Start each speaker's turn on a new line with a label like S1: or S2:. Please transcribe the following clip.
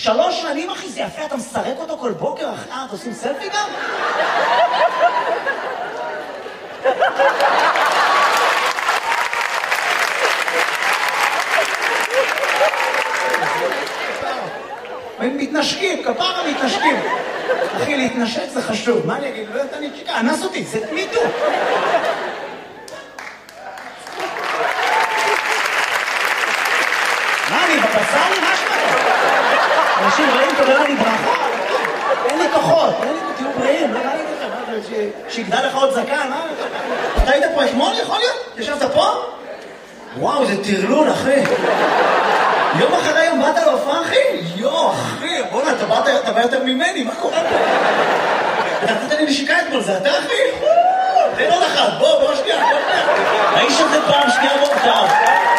S1: 3 שנים, אחי, זה יפה, אתה מסרק אותו כל בוקר, אחי, אתה עושים סלפי גם? הם מתנשקים, כפרה מתנשקים. אחי, להתנשק זה חשוב. מה אני אגיד? לא יודעת, אני צ'יקה, אנס אותי, זה תמידו. מה, אני בבצר לי? מה שמעת? אנשים באים תודה לי ברכה. אין לי כוחות, תהיו בריאים, לא מה אני אגיד לכם? שיגדל לך עוד זקן, מה? אתה היית פה אתמול, יכול להיות? ישבת פה? וואו, זה תרלול, אחי. יום אחרי יום באת להופעה, אחי? אחי, בוא'נה, אתה בא יותר ממני, מה קורה פה? אתה נתת לי נשיקה אתמול, זה אתה, אחי? תן עוד אחת, בוא שנייה. האיש הזה פעם שנייה בוא,